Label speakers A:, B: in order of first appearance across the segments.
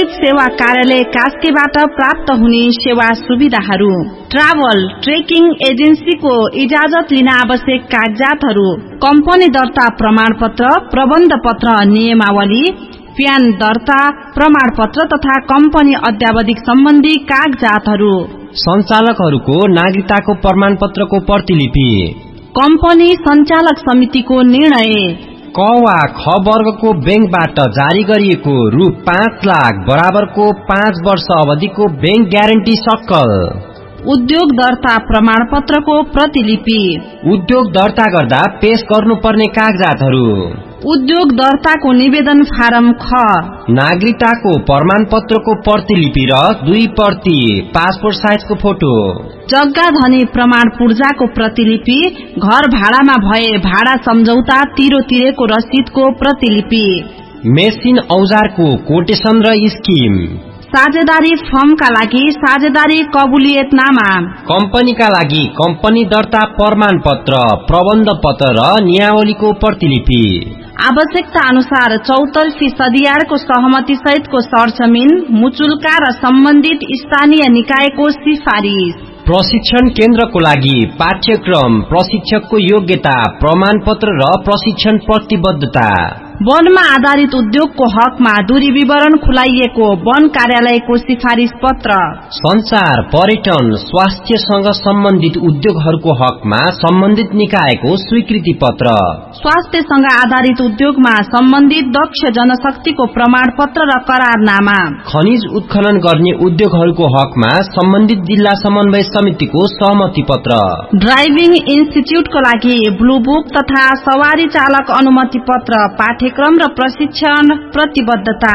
A: एकीकृत सेवा कार्यालय कास्कीबाट प्राप्त हुने सेवा सुविधाहरू। ट्राभल ट्रेकिङ एजेन्सीको इजाजत लिन आवश्यक कागजातहरू, कम्पनी दर्ता प्रमाणपत्र, प्रबन्ध पत्र नियमावली, प्यान दर्ता प्रमाणपत्र तथा कम्पनी अध्यावधिक सम्बन्धी कागजातहरू।
B: सञ्चालकहरूको नागरिकताको प्रमाणपत्रको प्रतिलिपि।
A: कम्पनी सञ्चालक समितिको निर्णय।
B: क वा ख वर्गको बैंकबाट जारी गरिएको रु 5 लाख बराबरको 5 वर्ष अवधिको बैंक ग्यारेन्टी सक्कल।
A: उद्योग दर्ता प्रमाणपत्रको प्रतिलिपि।
B: उद्योग दर्ता गर्दा पेश गर्नुपर्ने कागजातहरू।
A: उद्योग दर्ताको निवेदन फारम ख।
B: नागरिकताको प्रमाणपत्रको प्रतिलिपि र 2 प्रति पासपोर्ट साइजको फोटो।
A: जग्गा धनी प्रमाण पूर्जाको प्रतिलिपि। घर भाडामा भए भाडा सम्झौता तिरो तिरेको रसिदको प्रतिलिपि।
B: मेसिन औजारको कोटेसन र स्किम।
A: साझेदारी फर्मका लागि साझेदारी कबुलियतनामा।
B: कम्पनीका लागि कम्पनी दर्ता प्रमाणपत्र, प्रबन्ध पत्र र नियावलीको प्रतिलिपि।
A: आवश्यकता अनुसार चौतर्फी सदियारको सहमति सहितको सरजमिन, मुचुल्का र सम्बन्धित स्थानीय निकायको सिफारिस।
B: प्रशिक्षण केन्द्रको लागि पाठ्यक्रम, प्रशिक्षकको योग्यता, प्रमाणपत्र र प्रशिक्षण प्रतिबद्धता।
A: वनमा आधारित उद्योगको हकमा दूरी विवरण खुलाइएको वन कार्यालयको सिफारिस पत्र।
B: संचार, पर्यटन, स्वास्थ्यसँग सम्बन्धित उद्योगहरूको हकमा सम्बन्धित निकायको स्वीकृति पत्र।
A: स्वास्थ्यसँग आधारित उद्योगमा सम्बन्धित दक्ष जनशक्तिको प्रमाणपत्र र करारनामा।
B: खनिज उत्खनन गर्ने उद्योगहरूको हकमा सम्बन्धित जिल्ला समन्वय समितिको सहमति पत्र।
A: ड्राइभिङ इन्स्टिच्युटको लागि ब्लू बुक तथा सवारी चालक अनुमति पत्र, पाठ्यक्रम र प्रशिक्षण प्रतिबद्धता।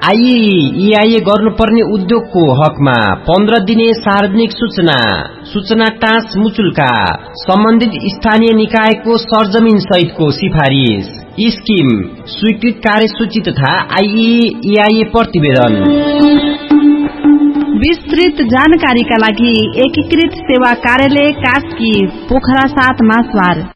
B: आईईआईए गर्नुपर्ने उद्योगको हकमा 15 दिने सार्वजनिक सूचना टाँस मुचुल्का, सम्बन्धित स्थानीय निकायको सरजमिन सहितको सिफारिस। स्किम, स्वीकृत कार्यसूची तथा आईईआईए प्रतिवेदन।
A: विस्तृत जानकारीका लागि एकीकृत सेवा कार्यालय कास्की, पोखरा 7 मासवार।